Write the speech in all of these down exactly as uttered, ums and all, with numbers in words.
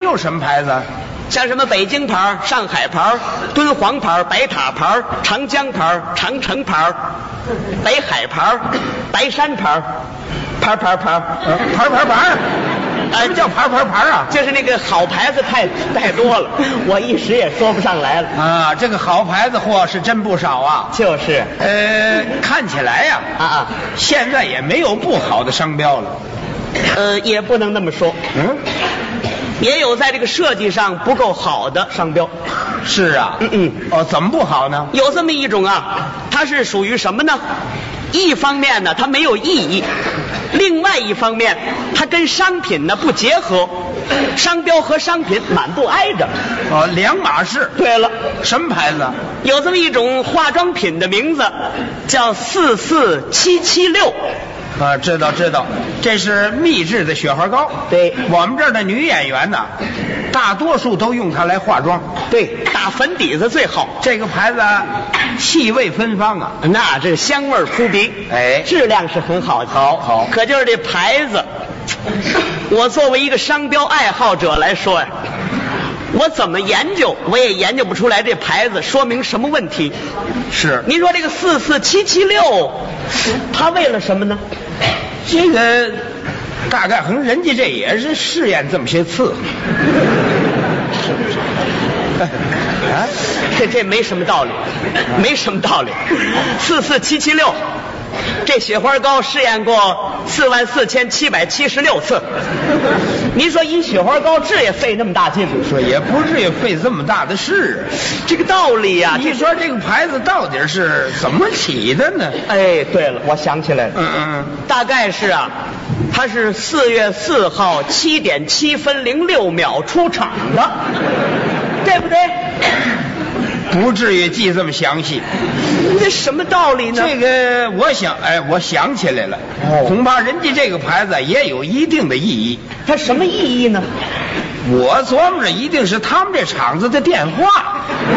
有什么牌子？ 像什么北京牌、上海牌、敦煌牌、白塔牌、长江牌、长城牌、北海牌、白山牌，牌牌牌， 牌牌牌。什么叫牌牌牌啊？ 就是那个好牌子太太多了，我一时也说不上来了啊。这个好牌子货是真不少啊。 就是， 呃，看起来呀， 啊啊， 现在也没有不好的商标了。 呃，也不能那么说。 嗯。 也有在这个设计上不够好的商标。 是啊。 嗯嗯。 哦，怎么不好呢？ 有这么一种啊，它是属于什么呢？一方面呢，它没有意义；另外一方面，它跟商品呢不结合，商标和商品满不挨着。 哦，两码事。 对了， 什么牌子？ 有这么一种化妆品的名字叫四四七七六。 啊，知道知道，这是秘制的雪花膏。 对， 我们这儿的女演员呢，大多数都用它来化妆。 对，打粉底子最好。 这个牌子气味芬芳啊， 那这香味扑鼻， 哎， 质量是很好的。 好好， 可就是这牌子，我作为一个商标爱好者来说呀，我怎么研究我也研究不出来这牌子说明什么问题。 是， 您说这个四四七七六，它为了什么呢？ 这个大概可能人家这也是试验这么些次。是不是？ 啊，这这没什么道理，没什么道理。四四七七六，这雪花膏试验过四万四千七百七十六次。您说一雪花膏治也费那么大劲？ 说也不至于费这么大的事。 这个道理呀、啊， 你说这个牌子到底是怎么起的呢？ 哎，对了，我想起来了， 嗯嗯， 大概是啊，它是四月四号七点七分零六秒出场的，对不对？ 不至于记这么详细。 这什么道理呢？ 这个我想，哎，我想起来了，哦、恐怕人家这个牌子也有一定的意义。 它什么意义呢？ 我琢磨着一定是他们这厂子的电话。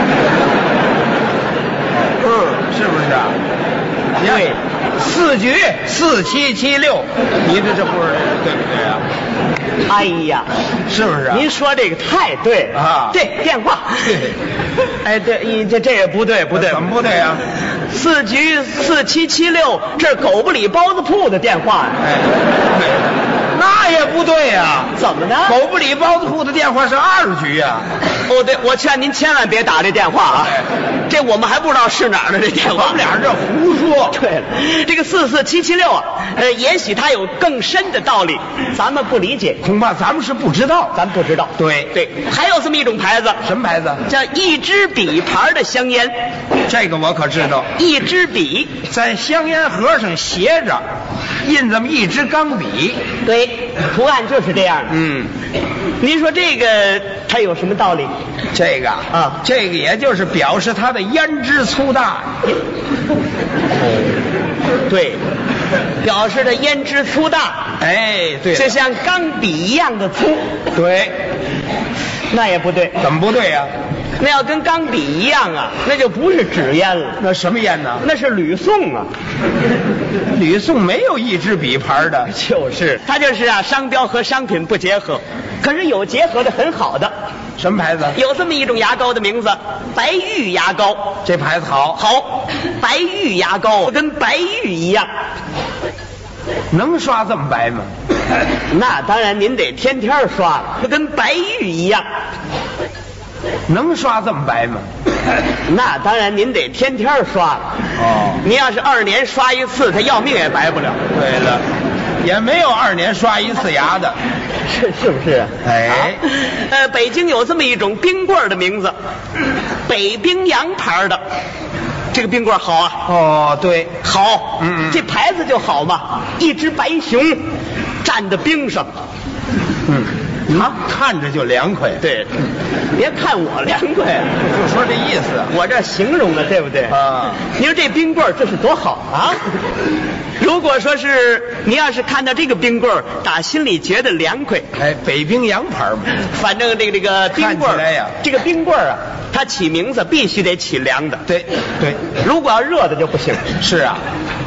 嗯，是不是啊？ 对， 四局四七七六，你这这不是对不对啊？ 哎呀， 是不是啊？ 您说这个太对了啊！ 对，电话。 对， 哎，对，这这也不对，不对， 怎么不对啊？ 四局四七七六，这是狗不理包子铺的电话呀。 哎，对，那也不对呀、啊。 怎么呢？ 狗不理包子铺的电话是二局啊。 哦，对，我劝您千万别打这电话啊。 哎、 这我们还不知道是哪儿的这电话。 我们俩这胡说。 对了，这个四四七七六啊，呃，也许它有更深的道理，咱们不理解。 恐怕咱们是不知道， 咱不知道。 对对，还有这么一种牌子， 什么牌子？ 叫一支笔牌的香烟。 这个我可知道。 一支笔在香烟盒上斜着印这么一支钢笔。 对，图案就是这样的。 嗯， 您说这个它有什么道理？ 这个啊，这个也就是表示它的胭脂粗大。 对，表示的胭脂粗大。 哎，对， 就像钢笔一样的粗。 对， 那也不对。 怎么不对呀、啊？ 那要跟钢笔一样啊，那就不是纸烟了。 那什么烟呢？ 那是吕宋啊。 吕宋没有一支笔牌的。 就是它就是啊，商标和商品不结合，可是有结合的很好的。 什么牌子？ 有这么一种牙膏的名字，白玉牙膏。 这牌子好。 好，白玉牙膏跟白玉一样。 能刷这么白吗？ 那当然，您得天天刷了，跟白玉一样。 能刷这么白吗？ 那当然，您得天天刷了。 哦， 您要是二年刷一次，他要命也白不了。 对了，也没有二年刷一次牙的， 是是不是？ 哎、啊， 呃，北京有这么一种冰棍的名字，北冰洋牌的。这个冰棍好啊。 哦，对， 好， 嗯嗯， 这牌子就好嘛，一只白熊站在冰上。 嗯。啊，看着就凉快。 对，别看我凉快， 就说这意思。 我这形容的对不对？ 啊， 你说这冰棍这是多好啊！如果说是你要是看到这个冰棍打心里觉得凉快， 哎，北冰洋牌嘛。 反正这个这个冰棍呀， 这个冰棍啊，它起名字必须得起凉的。 对对， 如果要热的就不行。 是啊，